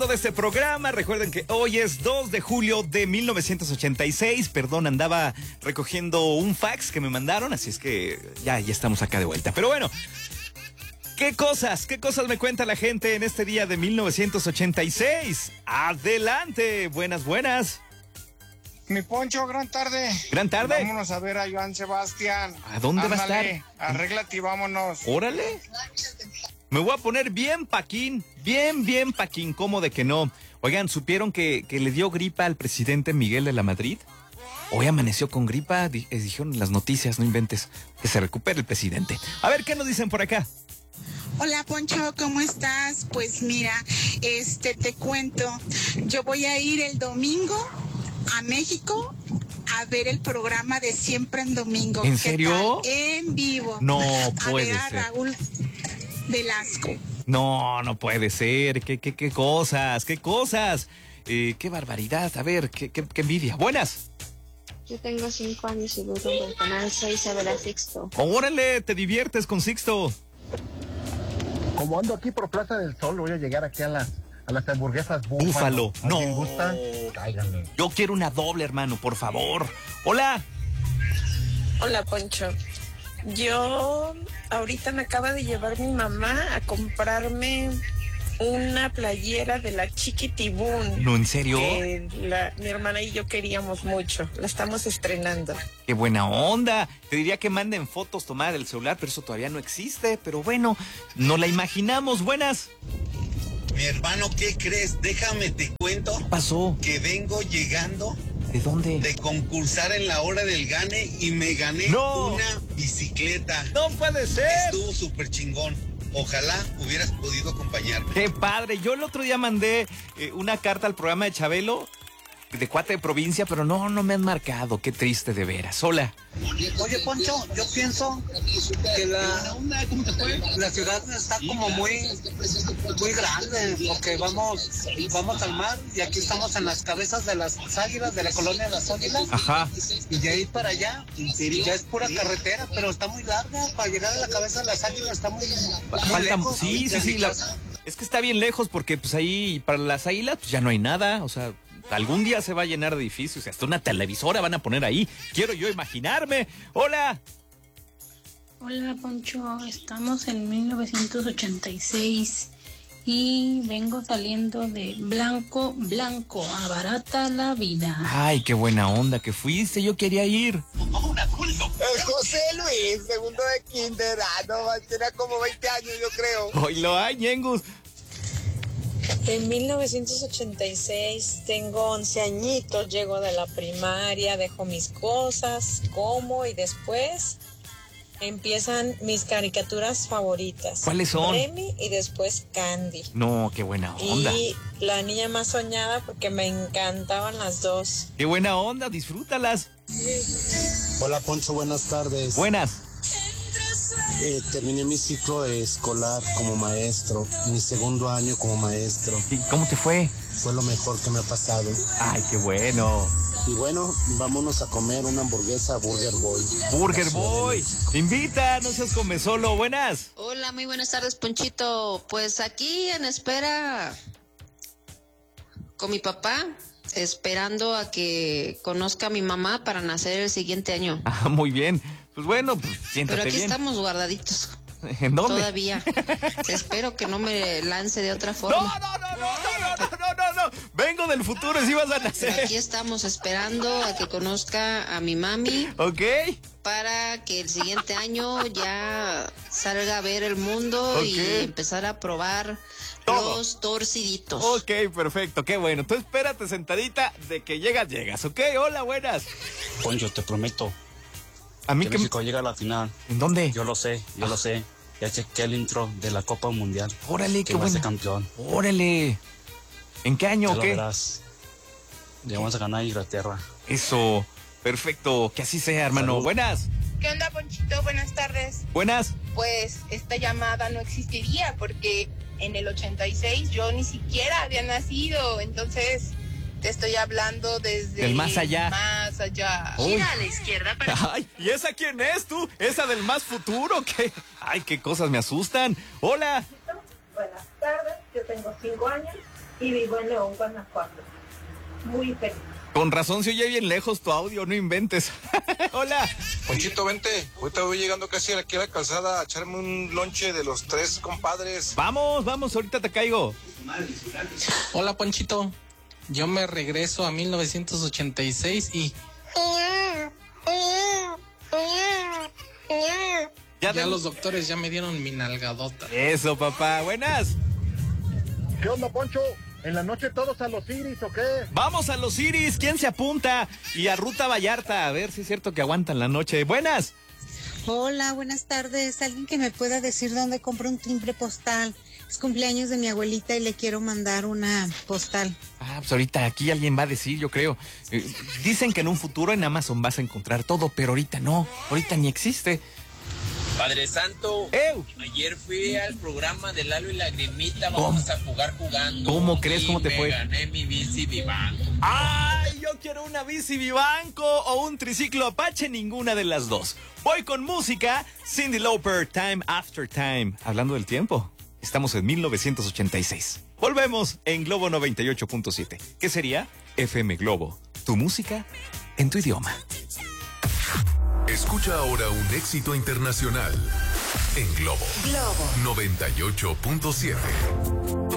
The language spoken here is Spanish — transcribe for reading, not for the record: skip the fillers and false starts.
De este programa, recuerden que hoy es 2 de julio de 1986, perdón, andaba recogiendo un fax que me mandaron, así es que ya estamos acá de vuelta, pero bueno, qué cosas me cuenta la gente en este día de 1986, adelante, buenas. Mi Poncho, gran tarde. Gran tarde. Vámonos a ver a Joan Sebastián. ¿A dónde va a estar? Arréglate y vámonos. Órale. Me voy a poner bien Paquín, bien Paquín, ¿cómo de que no? Oigan, ¿supieron que le dio gripa al presidente Miguel de la Madrid? Hoy amaneció con gripa, dijeron en las noticias, no inventes, que se recupere el presidente. A ver, ¿qué nos dicen por acá? Hola Poncho, ¿cómo estás? Pues mira, te cuento, yo voy a ir el domingo a México a ver el programa de Siempre en Domingo. ¿En serio? En vivo. No puede ser. A ver a Raúl Velasco. No puede ser. ¿Qué cosas? Qué barbaridad. A ver, qué envidia. Buenas. Yo tengo 5 años y voy con el canal 6 a ver a Sixto. Órale, te diviertes con Sixto. Como ando aquí por Plaza del Sol, voy a llegar aquí a las hamburguesas Búfalo. No. ¿Alguien gusta? Cáiganme. Yo quiero una doble, hermano, por favor. Hola. Hola, Poncho. Yo ahorita me acaba de llevar mi mamá a comprarme una playera de la Chiquitibún. No, ¿en serio? Que mi hermana y yo queríamos mucho. La estamos estrenando. ¡Qué buena onda! Te diría que manden fotos tomadas del celular, pero eso todavía no existe. Pero bueno, no la imaginamos. Buenas. Mi hermano, ¿qué crees? Déjame te cuento. ¿Qué pasó? Que vengo llegando. ¿De dónde? De concursar en la hora del gane y me gané una bicicleta. ¡No puede ser! Estuvo súper chingón. Ojalá hubieras podido acompañarme. ¡Qué padre! Yo el otro día mandé una carta al programa de Chabelo, de Cuate de Provincia, pero no me han marcado. Qué triste de veras. Hola. Oye, Poncho, yo pienso que la ciudad está como muy grande, porque vamos al mar y aquí estamos en las cabezas de las águilas, de la colonia de las águilas. Ajá. Y de ahí para allá, ya es pura carretera, pero está muy larga. Para llegar a la cabeza de las águilas está muy lejos. Sí. Es que está bien lejos porque pues ahí para las águilas pues ya no hay nada, o sea... Algún día se va a llenar de edificios, hasta una televisora van a poner ahí. Quiero yo imaginarme. ¡Hola! Hola, Poncho. Estamos en 1986 y vengo saliendo de Blanco, abarata la vida. Ay, qué buena onda que fuiste, yo quería ir. José Luis, segundo de kinder, tenía como 20 años, yo creo. Hoy lo hay, Ñengus. En 1986 tengo 11 añitos, llego de la primaria, dejo mis cosas, como y después empiezan mis caricaturas favoritas. ¿Cuáles son? Remy y después Candy. No, qué buena onda. Y La Niña Más Soñada porque me encantaban las dos. Qué buena onda, disfrútalas. Hola Poncho, buenas tardes. Buenas. Terminé mi ciclo escolar como maestro, mi segundo año como maestro. ¿Y cómo te fue? Fue lo mejor que me ha pasado. Ay, qué bueno. Y bueno, vámonos a comer una hamburguesa Burger Boy. Burger Boy, invita, no seas come solo. Buenas. Hola, muy buenas tardes, Ponchito. Pues aquí en espera con mi papá, esperando a que conozca a mi mamá para nacer el siguiente año. Ah, muy bien. Pues bueno, pues siéntate bien. Pero aquí estamos guardaditos. ¿En dónde? Todavía. Espero que no me lance de otra forma. No. Vengo del futuro, si vas a nacer. Pero aquí estamos esperando a que conozca a mi mami. Ok. Para que el siguiente año ya salga a ver el mundo y empezar a probar todo. Los torciditos. Ok, perfecto, qué bueno. Tú espérate sentadita, de que llegas, ¿ok? Hola, buenas. Poncho, te prometo. A mí que México llega a la final. ¿En dónde? Yo lo sé. Ya chequé el intro de la Copa Mundial. Órale, qué bueno. bueno. Campeón. Órale. ¿En qué año o qué? Verás. Le vamos a ganar a Inglaterra. Eso, perfecto. Que así sea, hermano. Salud. Buenas. ¿Qué onda, Ponchito? Buenas tardes. Buenas. Pues esta llamada no existiría porque en el 86 yo ni siquiera había nacido, entonces te estoy hablando desde del más allá. Más allá. Uy. Gira a la izquierda para... Ay, ¿y esa quién es tú? ¿Esa del más futuro? ¿Qué? Ay, qué cosas me asustan. Hola. Buenas tardes, yo tengo 5 años y vivo en León, Guanajuato. Muy feliz. Con razón se oye bien lejos tu audio, no inventes. Hola. Ponchito, vente. Ahorita voy llegando casi aquí a la calzada a echarme un lonche de los 3 compadres. Vamos, ahorita te caigo. Hola, Ponchito. Yo me regreso a 1986 y... Ya los doctores ya me dieron mi nalgadota. Eso, papá. Buenas. ¿Qué onda, Poncho? ¿En la noche todos a los Iris o qué? Vamos a los Iris. ¿Quién se apunta? Y a Ruta Vallarta. A ver si es cierto que aguantan la noche. Buenas. Hola, buenas tardes. ¿Alguien que me pueda decir dónde compro un timbre postal? Es cumpleaños de mi abuelita y le quiero mandar una postal. Pues ahorita aquí alguien va a decir, yo creo. Dicen que en un futuro en Amazon vas a encontrar todo, pero ahorita no. Ahorita ni existe. Padre Santo, ayer fui al programa de Lalo y Lagrimita, vamos a jugar jugando. ¿Cómo crees? ¿Cómo te fue? Gané mi bici Vivanco. ¡Ay! Yo quiero una bici Vivanco o un triciclo Apache, ninguna de las dos. Voy con música, Cyndi Lauper, Time After Time. Hablando del tiempo, estamos en 1986. Volvemos en Globo 98.7. ¿Qué sería? FM Globo, tu música en tu idioma. Escucha ahora un éxito internacional en Globo 98.7.